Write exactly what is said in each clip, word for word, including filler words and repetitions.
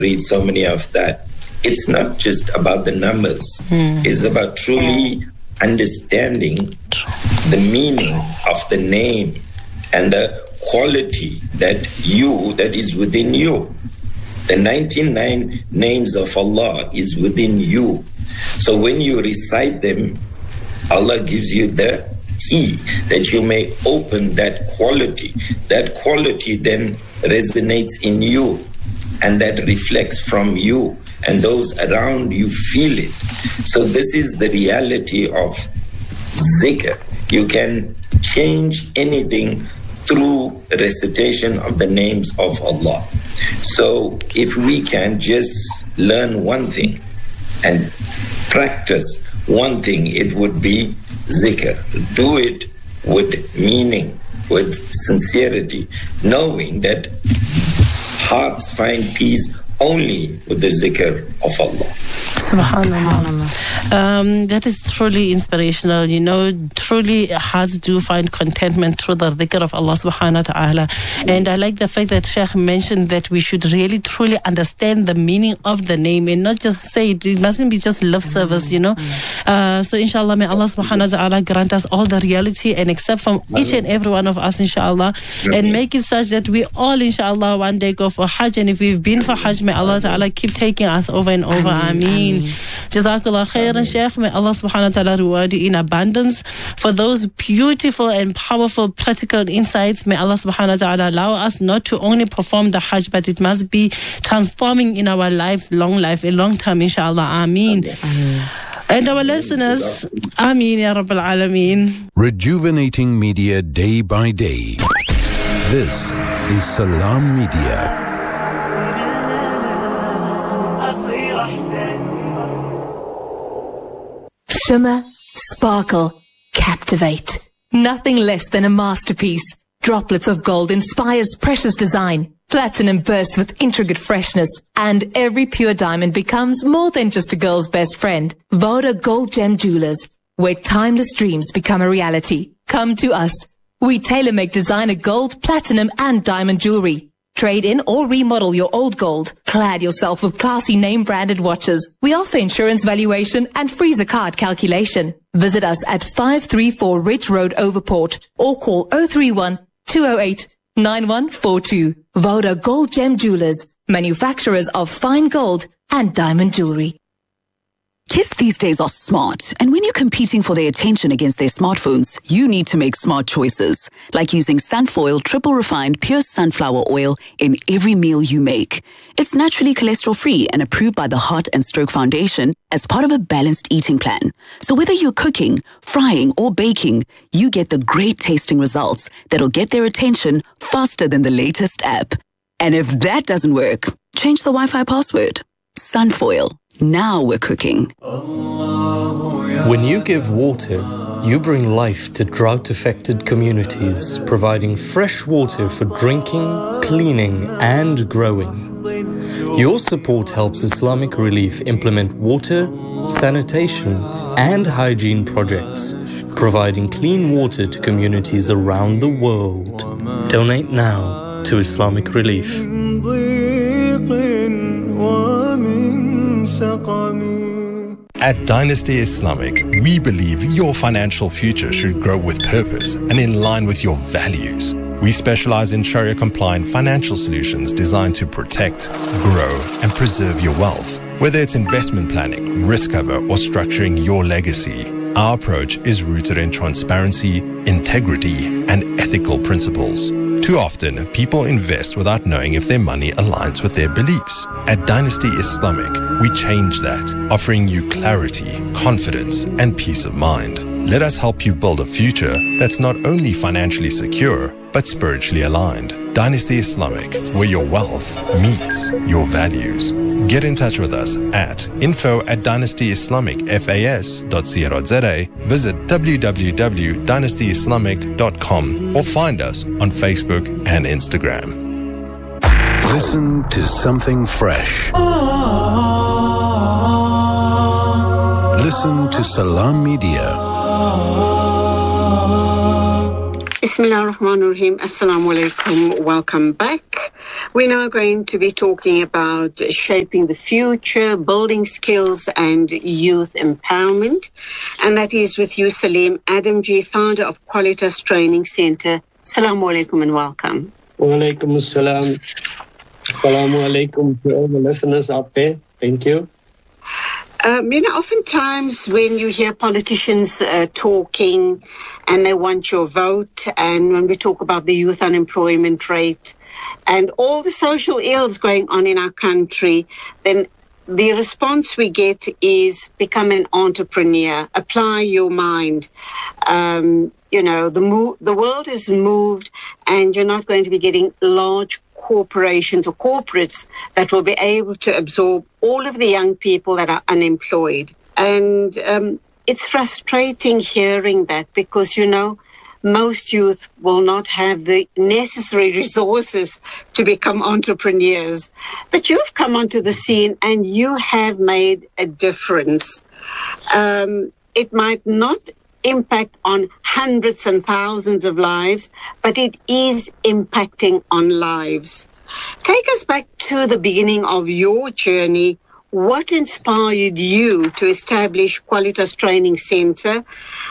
read so many of that. It's not just about the numbers. Mm. It's about truly understanding the meaning of the name and the quality that you, that is within you. The ninety-nine names of Allah is within you. So when you recite them, Allah gives you the key that you may open that quality. That quality then resonates in you, and that reflects from you, and those around you feel it. So this is the reality of zikr. You can change anything through recitation of the names of Allah. So if we can just learn one thing and practice one thing, it would be zikr. Do it with meaning, with sincerity, knowing that hearts find peace only with the zikr of Allah. Subhanallah. Um, that is truly inspirational. You know, truly hearts do find contentment through the dhikr of Allah subhanahu wa ta'ala. And I like the fact that Sheikh mentioned that we should really truly understand the meaning of the name and not just say it. It mustn't be just love service, you know. Uh, so inshallah, may Allah subhanahu wa ta'ala grant us all the reality and accept from each and every one of us, inshallah, and make it such that we all, inshallah, one day go for Hajj. And if we've been for Hajj, may Allah ta'ala keep taking us over and over. Ameen. Jazakallah khairan, Shaykh. May Allah subhanahu wa ta'ala reward you in abundance for those beautiful and powerful practical insights. May Allah subhanahu wa ta'ala allow us not to only perform the Hajj, but it must be transforming in our lives, long life, a long term, inshallah. Ameen. Ameen. And our listeners, Ameen ya Rabbil Alameen. Rejuvenating media day by day. This is Salam Media. Shimmer, sparkle, captivate. Nothing less than a masterpiece. Droplets of gold inspires precious design. Platinum bursts with intricate freshness. And every pure diamond becomes more than just a girl's best friend. Voda Gold Gem Jewelers, where timeless dreams become a reality. Come to us. We tailor-make designer gold, platinum, and diamond jewelry. Trade in or remodel your old gold. Clad yourself with classy name-branded watches. We offer insurance valuation and freezer card calculation. Visit us at five three four Ridge Road, Overport, or call oh three one, two oh eight, nine one four two. Voda Gold Gem Jewelers, manufacturers of fine gold and diamond jewelry. Kids these days are smart, and when you're competing for their attention against their smartphones, you need to make smart choices, like using Sunfoil triple refined pure sunflower oil in every meal you make. It's naturally cholesterol-free and approved by the Heart and Stroke Foundation as part of a balanced eating plan. So whether you're cooking, frying, or baking, you get the great tasting results that'll get their attention faster than the latest app. And if that doesn't work, change the Wi-Fi password. Sunfoil. Now we're cooking. When you give water, you bring life to drought-affected communities, providing fresh water for drinking, cleaning, and growing. Your support helps Islamic Relief implement water, sanitation, and hygiene projects, providing clean water to communities around the world. Donate now to Islamic Relief. At Dynasty Islamic, we believe your financial future should grow with purpose and in line with your values. We specialize in Sharia-compliant financial solutions designed to protect, grow, and preserve your wealth. Whether it's investment planning, risk cover, or structuring your legacy, our approach is rooted in transparency, integrity, and ethical principles. Too often, people invest without knowing if their money aligns with their beliefs. At Dynasty Islamic, we change that, offering you clarity, confidence, and peace of mind. Let us help you build a future that's not only financially secure, but spiritually aligned. Dynasty Islamic, where your wealth meets your values. Get in touch with us at info at dynasty islamic fas dot co dot za. Visit w w w dot dynasty islamic dot com or find us on Facebook and Instagram. Listen to something fresh. Listen to Salam Media. Bismillah ar-Rahman ar-Rahim. Assalamu alaikum. Welcome back. We're now going to be talking about shaping the future, building skills and youth empowerment. And that is with you, Salim Adamji, founder of Qualitas Training Center. Assalamu alaikum and welcome. Wa alaikum assalam. Assalamu alaikum to all the listeners out there. Thank you. Um, you know, oftentimes when you hear politicians uh, talking and they want your vote, and when we talk about the youth unemployment rate and all the social ills going on in our country, then the response we get is become an entrepreneur, apply your mind. Um, you know, the, mo- the world has moved and you're not going to be getting large corporations or corporates that will be able to absorb all of the young people that are unemployed. And um, it's frustrating hearing that because, you know, most youth will not have the necessary resources to become entrepreneurs. But you've come onto the scene and you have made a difference. Um, it might not impact on hundreds and thousands of lives, but it is impacting on lives. Take us back to the beginning of your journey. What inspired you to establish Qualitas Training Center?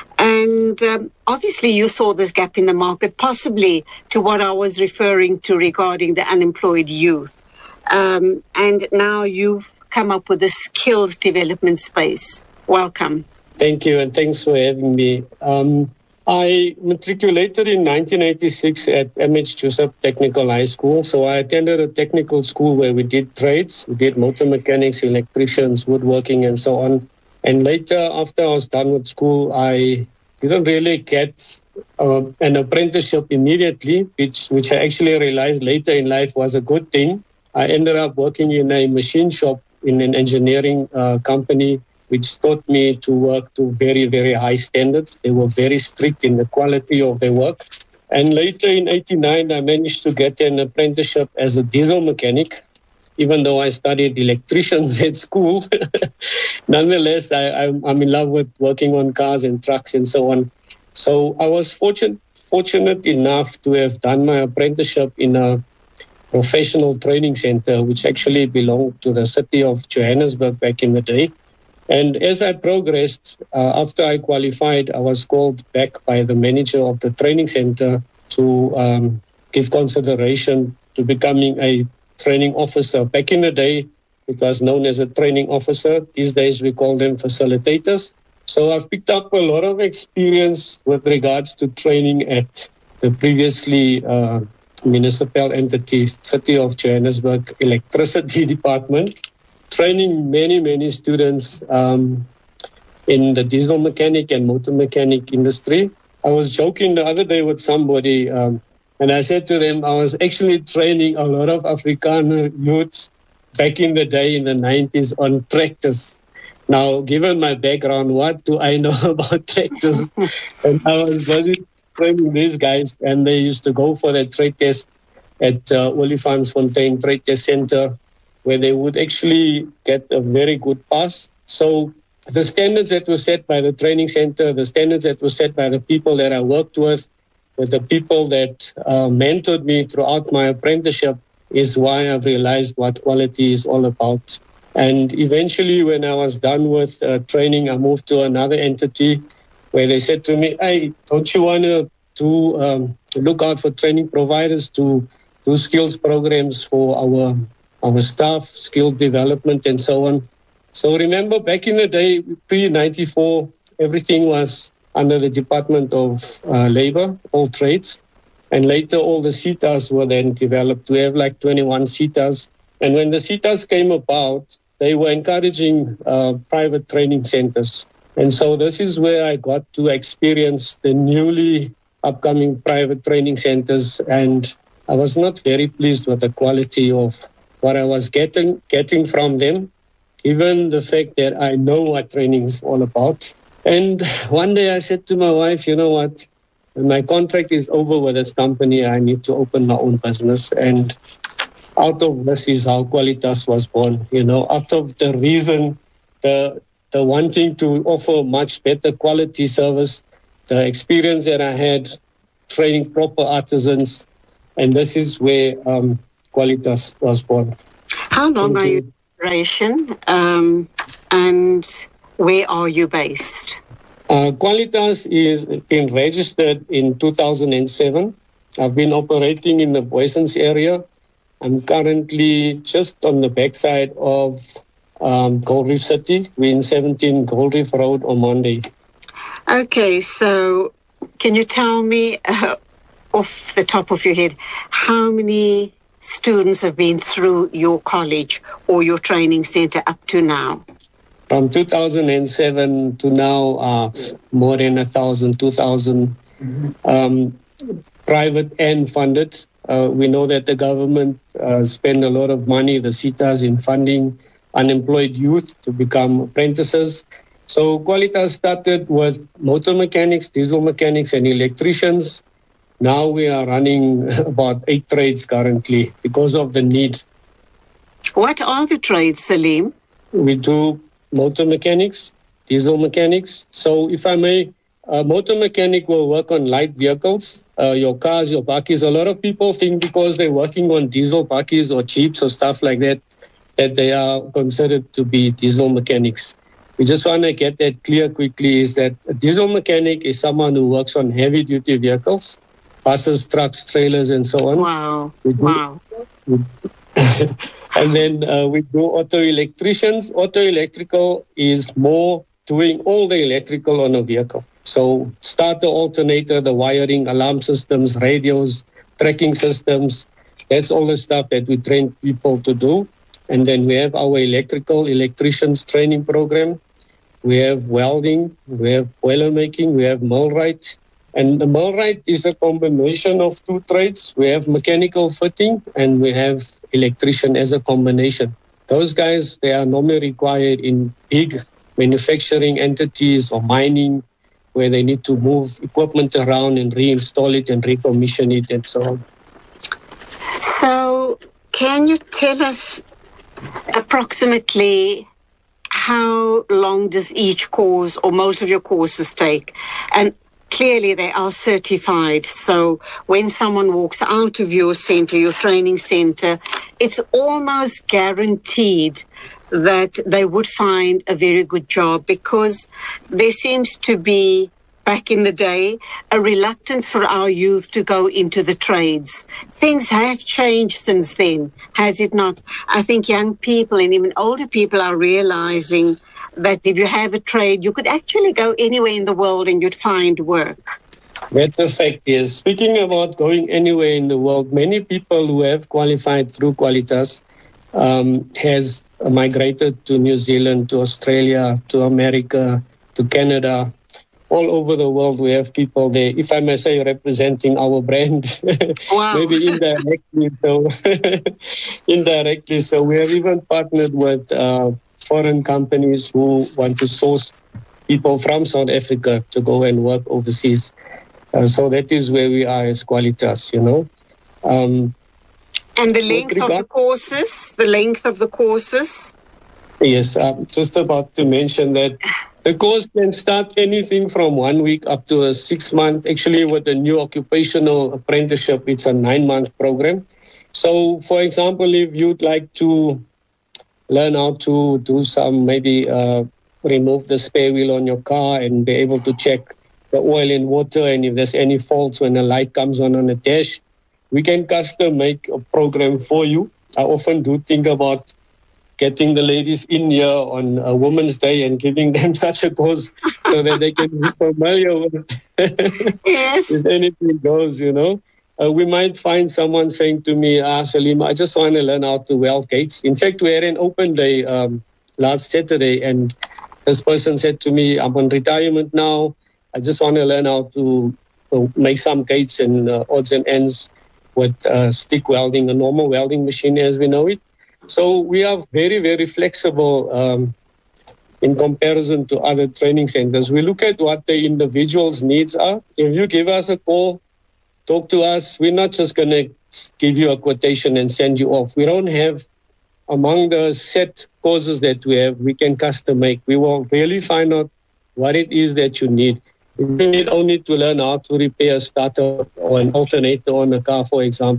And um, obviously you saw this gap in the market, possibly to what I was referring to regarding the unemployed youth. Um, and now you've come up with a skills development space. Welcome. Thank you, and thanks for having me. Um, I matriculated in nineteen eighty-six at M H Joseph Technical High School. So I attended a technical school where we did trades. We did motor mechanics, electricians, woodworking, and so on. And later, after I was done with school, I didn't really get uh, an apprenticeship immediately, which, which I actually realized later in life was a good thing. I ended up working in a machine shop in an engineering uh, company, which taught me to work to very, very high standards. They were very strict in the quality of their work. And later in eighty-nine, I managed to get an apprenticeship as a diesel mechanic, even though I studied electricians at school. Nonetheless, I, I'm, I'm in love with working on cars and trucks and so on. So I was fortunate, fortunate enough to have done my apprenticeship in a professional training center, which actually belonged to the city of Johannesburg back in the day. And as I progressed, uh, after I qualified, I was called back by the manager of the training center to um, give consideration to becoming a training officer. Back in the day, it was known as a training officer. These days, we call them facilitators. So I've picked up a lot of experience with regards to training at the previously uh, municipal entity, City of Johannesburg Electricity Department, training many, many students um, in the diesel mechanic and motor mechanic industry. I was joking the other day with somebody, um, and I said to them, I was actually training a lot of Afrikaner youths back in the day in the nineties on tractors. Now, given my background, what do I know about tractors? And I was busy training these guys, and they used to go for their trade test at uh, Olifantsfontein Trade Test Center, where they would actually get a very good pass. So the standards that were set by the training center, the standards that were set by the people that I worked with, with the people that uh, mentored me throughout my apprenticeship, is why I've realized what quality is all about. And eventually, when I was done with uh, training, I moved to another entity where they said to me, hey, don't you want to do, um, look out for training providers to do skills programs for our our staff, skill development, and so on. So remember, back in the day, pre ninety-four, everything was under the Department of uh, Labor, all trades. And later, all the C I T As were then developed. We have like twenty-one C I T As. And when the C I T As came about, they were encouraging uh, private training centers. And so this is where I got to experience the newly upcoming private training centers. And I was not very pleased with the quality of what I was getting getting from them, given the fact that I know what training is all about. And one day I said to my wife, you know what, when my contract is over with this company, I need to open my own business. And out of this is how Qualitas was born. You know, out of the reason, the the wanting to offer much better quality service, the experience that I had training proper artisans, and this is where um, Qualitas was born. How long are you in operation, um, and where are you based? Uh, Qualitas is been registered in two thousand seven. I've been operating in the Booysens area. I'm currently just on the backside of um, Gold Reef City. We're in seventeen Gold Reef Road on Monday. Okay, so can you tell me uh, off the top of your head how many students have been through your college or your training center up to now? From two thousand seven to now, uh, more than a thousand, two thousand, um, private and funded. Uh, we know that the government uh, spend a lot of money, the SETAs, in funding unemployed youth to become apprentices. So Qualitas started with motor mechanics, diesel mechanics, and electricians. Now we are running about eight trades currently because of the need. What are the trades, Salim? We do motor mechanics, diesel mechanics. So if I may, a motor mechanic will work on light vehicles, uh, your cars, your bakkies. A lot of people think because they're working on diesel bakkies or jeeps or stuff like that, that they are considered to be diesel mechanics. We just want to get that clear quickly, is that a diesel mechanic is someone who works on heavy duty vehicles, buses, trucks, trailers, and so on. Wow. We do, wow. We, and then uh, we do auto electricians. Auto electrical is more doing all the electrical on a vehicle. So starter, alternator, the wiring, alarm systems, radios, tracking systems. That's all the stuff that we train people to do. And then we have our electrical electricians training program. We have welding, we have boiler making, we have millwright. And the millwright is a combination of two trades. We have mechanical fitting and we have electrician as a combination. Those guys, they are normally required in big manufacturing entities or mining, where they need to move equipment around and reinstall it and recommission it and so on. So can you tell us approximately how long does each course or most of your courses take? And clearly they are certified. So when someone walks out of your center, your training center, it's almost guaranteed that they would find a very good job, because there seems to be, back in the day, a reluctance for our youth to go into the trades. Things have changed since then, has it not? I think young people and even older people are realizing that if you have a trade, you could actually go anywhere in the world and you'd find work. That's a fact, yes. Speaking about going anywhere in the world, many people who have qualified through Qualitas um, has migrated to New Zealand, to Australia, to America, to Canada. All over the world, we have people there, if I may say, representing our brand. Wow. Maybe indirectly. So, indirectly. So we have even partnered with uh, foreign companies who want to source people from South Africa to go and work overseas. Uh, so that is where we are as Qualitas, you know. Um, and the length of the courses, the length of the courses? Yes, I'm just about to mention that the course can start anything from one week up to a six month. Actually, with the new occupational apprenticeship, it's a nine month program. So, for example, if you'd like to learn how to do some, maybe uh, remove the spare wheel on your car and be able to check the oil and water, and if there's any faults when the light comes on on the dash, we can custom make a program for you. I often do think about getting the ladies in here on a Women's Day and giving them such a course so that they can be familiar with yes. if anything goes, you know. Uh, we might find someone saying to me, ah, Salim, I just want to learn how to weld gates. In fact, we had an open day um, last Saturday, and this person said to me, I'm on retirement now. I just want to learn how to uh, make some gates and uh, odds and ends with uh, stick welding, a normal welding machine as we know it. So we are very, very flexible um, in comparison to other training centers. We look at what the individual's needs are. If you give us a call, talk to us, we're not just going to give you a quotation and send you off. We don't have, among the set courses that we have, we can custom make. We will really find out what it is that you need. If you need only to learn how to repair a starter or an alternator on a car, for example,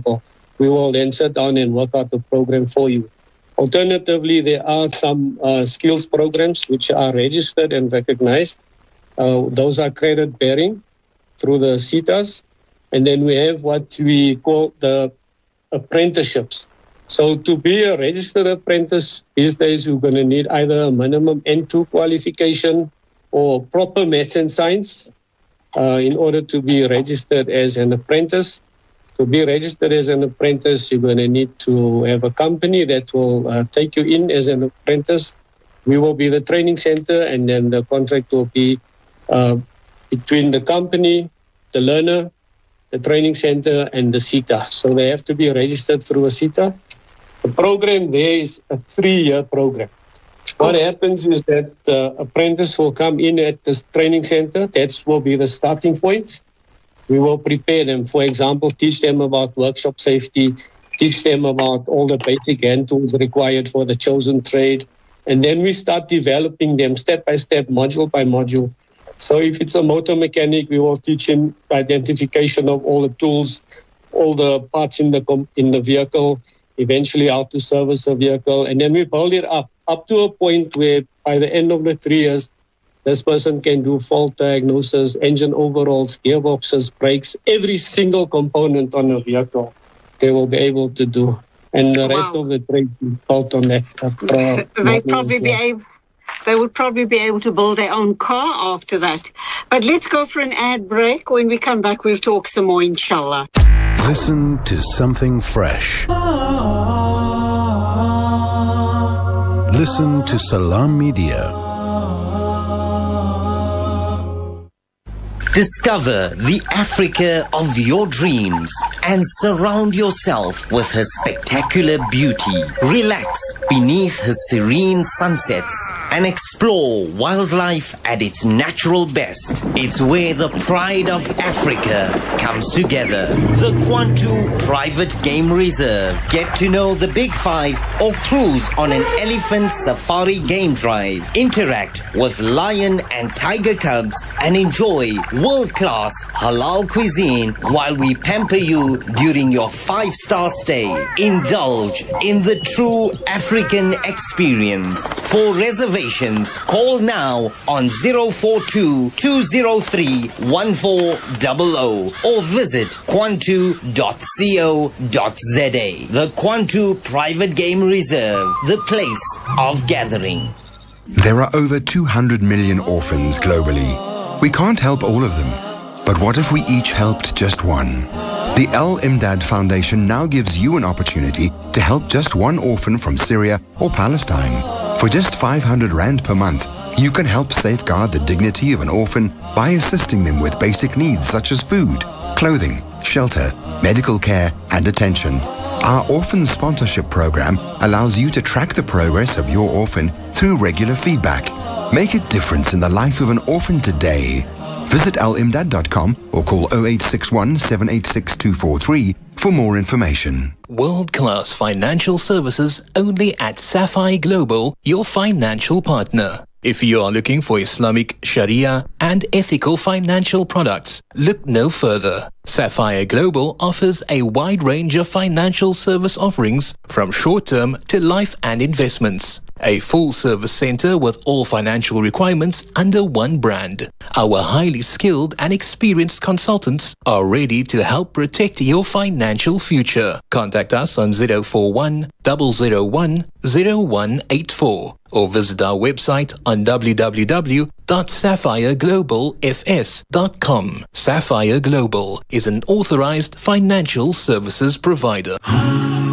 we will then sit down and work out the program for you. Alternatively, there are some uh, skills programs which are registered and recognized. Uh, those are credit bearing through the SETAs. And then we have what we call the apprenticeships. So to be a registered apprentice these days, you're going to need either a minimum N two qualification or proper maths and science uh, in order to be registered as an apprentice. To be registered as an apprentice, you're going to need to have a company that will uh, take you in as an apprentice. We will be the training center, and then the contract will be uh, between the company, the learner, the training center, and the SETA. So they have to be registered through a SETA. The program there is a three-year program. What happens is that the apprentice will come in at this training center. That will be the starting point. We will prepare them, for example, teach them about workshop safety, teach them about all the basic hand tools required for the chosen trade. And then we start developing them step by step, module by module. So if it's a motor mechanic, we will teach him identification of all the tools, all the parts in the com- in the vehicle, eventually how to service a vehicle. And then we build it up, up to a point where by the end of the three years, this person can do fault diagnosis, engine overhauls, gearboxes, brakes, every single component on a vehicle they will be able to do. And the wow. rest of the trade is built on that. Uh, they probably be able, they would probably be able to build their own car after that. But let's go for an ad break. When we come back, we'll talk some more, inshallah. Listen to something fresh. Listen to Salam Media. Discover the Africa of your dreams and surround yourself with her spectacular beauty. Relax beneath her serene sunsets and explore wildlife at its natural best. It's where the pride of Africa comes together. The Kwantu Private Game Reserve. Get to know the Big Five or cruise on an elephant safari game drive. Interact with lion and tiger cubs and enjoy world-class halal cuisine while we pamper you during your five-star stay. Indulge in the true African experience. For reservations, call now on zero four two, two zero three, one four zero zero or visit kwantu dot co dot za. The Kwantu Private Game Reserve, the place of gathering. There are over two hundred million orphans globally. We can't help all of them, but what if we each helped just one? The Al Imdad Foundation now gives you an opportunity to help just one orphan from Syria or Palestine. For just five hundred rand per month, you can help safeguard the dignity of an orphan by assisting them with basic needs such as food, clothing, shelter, medical care, and attention. Our orphan sponsorship program allows you to track the progress of your orphan through regular feedback. Make a difference in the life of an orphan today. Visit al imdad dot com or call zero eight six one, seven eight six, two four three for more information. World-class financial services only at Sapphire Global, your financial partner. If you are looking for Islamic Sharia and ethical financial products, look no further. Sapphire Global offers a wide range of financial service offerings from short-term to life and investments. A full-service center with all financial requirements under one brand. Our highly skilled and experienced consultants are ready to help protect your financial future. Contact us on zero four one, zero zero one, zero one eight four or visit our website on w w w dot sapphire global f s dot com. Sapphire Global is an authorized financial services provider.